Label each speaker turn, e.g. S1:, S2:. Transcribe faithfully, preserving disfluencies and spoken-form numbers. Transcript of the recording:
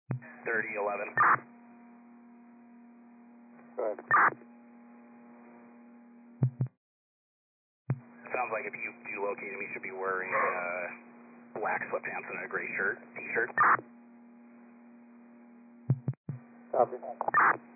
S1: thirty eleven.
S2: Good.
S1: Sounds like if you do locate him, he should be wearing uh, black sweatpants and a gray shirt, t-shirt.
S2: Copy.